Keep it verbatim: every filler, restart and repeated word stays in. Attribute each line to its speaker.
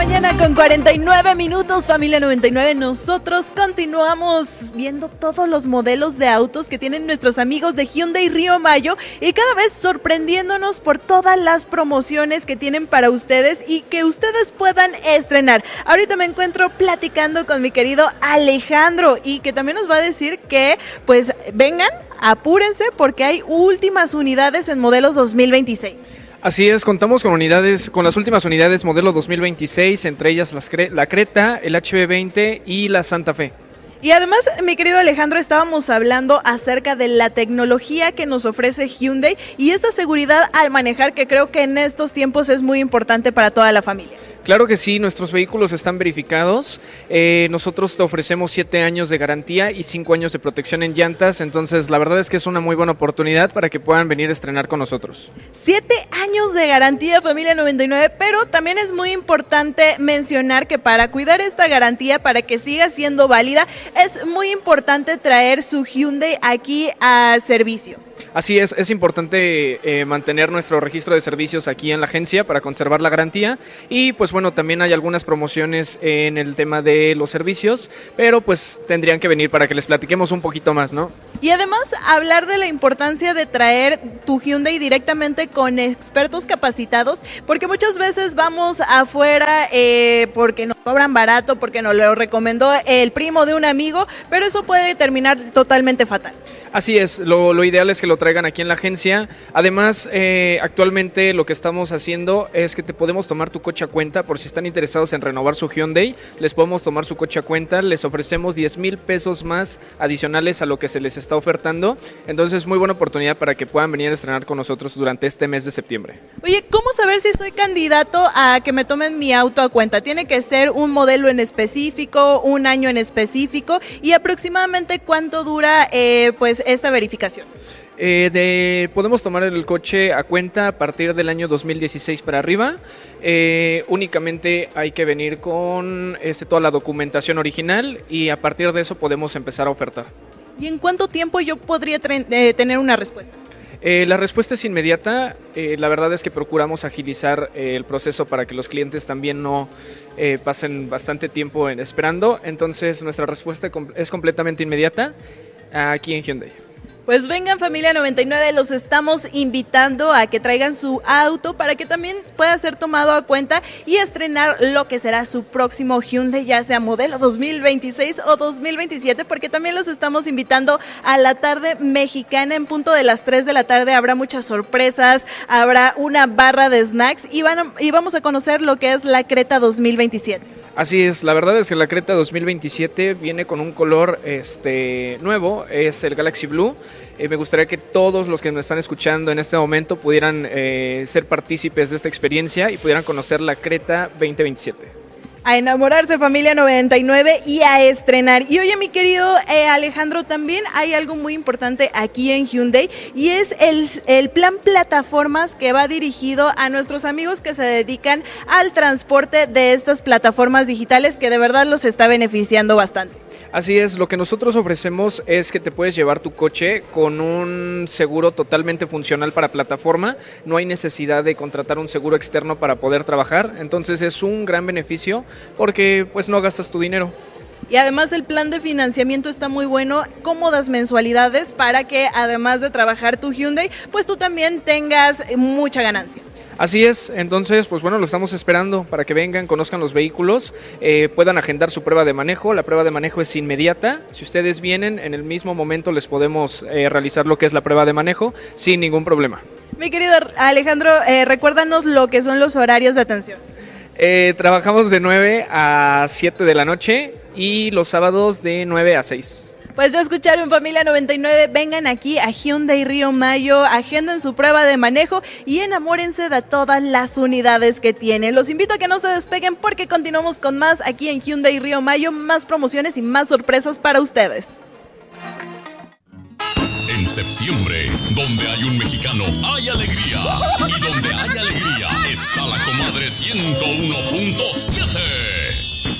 Speaker 1: mañana con cuarenta y nueve minutos, familia noventa y nueve. Nosotros continuamos viendo todos los modelos de autos que tienen nuestros amigos de Hyundai Río Mayo y cada vez sorprendiéndonos por todas las promociones que tienen para ustedes y que ustedes puedan estrenar. Ahorita me encuentro platicando con mi querido Alejandro y que también nos va a decir que pues vengan, apúrense porque hay últimas unidades en modelos dos mil veintiséis.
Speaker 2: Así es, contamos con unidades, con las últimas unidades modelo dos mil veintiséis, entre ellas las Cre- la Creta, el H B veinte y la Santa Fe.
Speaker 1: Y además, mi querido Alejandro, estábamos hablando acerca de la tecnología que nos ofrece Hyundai y esa seguridad al manejar que creo que en estos tiempos es muy importante para toda la familia.
Speaker 2: Claro que sí, nuestros vehículos están verificados, eh, nosotros te ofrecemos siete años de garantía y cinco años de protección en llantas, entonces la verdad es que es una muy buena oportunidad para que puedan venir a estrenar con nosotros.
Speaker 1: Siete años de garantía, familia noventa y nueve, pero también es muy importante mencionar que para cuidar esta garantía, para que siga siendo válida, es muy importante traer su Hyundai aquí a servicios.
Speaker 2: Así es, es importante eh, mantener nuestro registro de servicios aquí en la agencia para conservar la garantía y pues bueno, también hay algunas promociones en el tema de los servicios, pero pues tendrían que venir para que les platiquemos un poquito más, ¿no?
Speaker 1: Y además hablar de la importancia de traer tu Hyundai directamente con expertos capacitados, porque muchas veces vamos afuera eh, porque nos cobran barato, porque nos lo recomendó el primo de un amigo, pero eso puede terminar totalmente fatal.
Speaker 2: Así es, lo, lo ideal es que lo traigan aquí en la agencia. Además, eh, actualmente lo que estamos haciendo es que te podemos tomar tu coche a cuenta, por si están interesados en renovar su Hyundai, les podemos tomar su coche a cuenta, les ofrecemos diez mil pesos más adicionales a lo que se les está ofertando, entonces muy buena oportunidad para que puedan venir a estrenar con nosotros durante este mes de septiembre.
Speaker 1: Oye, ¿cómo saber si soy candidato a que me tomen mi auto a cuenta? ¿Tiene que ser un modelo en específico, un año en específico y aproximadamente cuánto dura eh, pues esta verificación?
Speaker 2: Eh, de, podemos tomar el coche a cuenta a partir del año dos mil dieciséis para arriba. Eh, únicamente hay que venir con este, toda la documentación original y a partir de eso podemos empezar a ofertar.
Speaker 1: ¿Y en cuánto tiempo yo podría tre- eh, tener una respuesta?
Speaker 2: Eh, la respuesta es inmediata. Eh, la verdad es que procuramos agilizar eh, el proceso para que los clientes también no eh, pasen bastante tiempo en, esperando. Entonces nuestra respuesta com- es completamente inmediata aquí en Hyundai.
Speaker 1: Pues vengan, familia noventa y nueve, los estamos invitando a que traigan su auto para que también pueda ser tomado a cuenta y estrenar lo que será su próximo Hyundai, ya sea modelo dos mil veintiséis o dos mil veintisiete, porque también los estamos invitando a la tarde mexicana en punto de las tres de la tarde. Habrá muchas sorpresas, habrá una barra de snacks y, van a, y vamos a conocer lo que es la Creta dos mil veintisiete.
Speaker 2: Así es, la verdad es que la Creta dos mil veintisiete viene con un color este, nuevo, es el Galaxy Blue. Eh, me gustaría que todos los que me están escuchando en este momento pudieran eh, ser partícipes de esta experiencia y pudieran conocer la Creta veinte veintisiete.
Speaker 1: A enamorarse, familia noventa y nueve, y a estrenar. Y oye, mi querido eh, Alejandro, también hay algo muy importante aquí en Hyundai y es el, el plan plataformas que va dirigido a nuestros amigos que se dedican al transporte de estas plataformas digitales que de verdad los está beneficiando bastante.
Speaker 2: Así es, lo que nosotros ofrecemos es que te puedes llevar tu coche con un seguro totalmente funcional para plataforma, no hay necesidad de contratar un seguro externo para poder trabajar, entonces es un gran beneficio porque pues no gastas tu dinero.
Speaker 1: Y además el plan de financiamiento está muy bueno, cómodas mensualidades para que además de trabajar tu Hyundai, pues tú también tengas mucha ganancia.
Speaker 2: Así es, entonces, pues bueno, lo estamos esperando para que vengan, conozcan los vehículos, eh, puedan agendar su prueba de manejo. La prueba de manejo es inmediata. Si ustedes vienen, en el mismo momento les podemos eh, realizar lo que es la prueba de manejo sin ningún problema.
Speaker 1: Mi querido Alejandro, eh, recuérdanos lo que son los horarios de atención.
Speaker 2: Eh, trabajamos de nueve a siete de la noche y los sábados de nueve a seis.
Speaker 1: Pues ya escucharon, familia noventa y nueve, vengan aquí a Hyundai Río Mayo, agenden su prueba de manejo y enamórense de todas las unidades que tienen. Los invito a que no se despeguen porque continuamos con más aquí en Hyundai Río Mayo, más promociones y más sorpresas para ustedes.
Speaker 3: En septiembre, donde hay un mexicano, hay alegría. Y donde hay alegría, está la comadre ciento uno punto siete.